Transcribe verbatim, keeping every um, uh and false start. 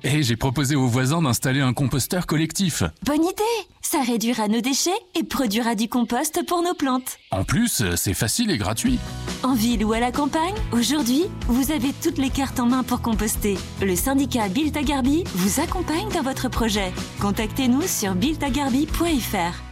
Et j'ai proposé aux voisins d'installer un composteur collectif. Bonne idée! Ça réduira nos déchets et produira du compost pour nos plantes. En plus, c'est facile et gratuit. En ville ou à la campagne, aujourd'hui, vous avez toutes les cartes en main pour composter. Le syndicat Built à Garby vous accompagne dans votre projet. Contactez-nous sur built à garby point f r.